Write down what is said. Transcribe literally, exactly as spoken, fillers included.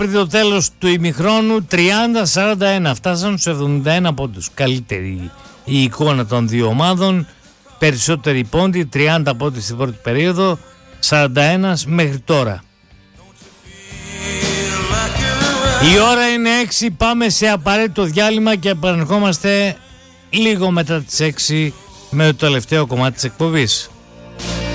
πριν το τέλος του ημιχρόνου, τριάντα σαράντα ένα. Φτάσαν στους εβδομήντα ένα πόντους. Καλύτερη η εικόνα των δύο ομάδων. Περισσότεροι πόντοι, τριάντα πόντοι στην πρώτη περίοδο, σαράντα ένα μέχρι τώρα. Η ώρα είναι έξι, πάμε σε απαραίτητο διάλειμμα και επανερχόμαστε λίγο μετά τις έξι με το τελευταίο κομμάτι της εκπομπής.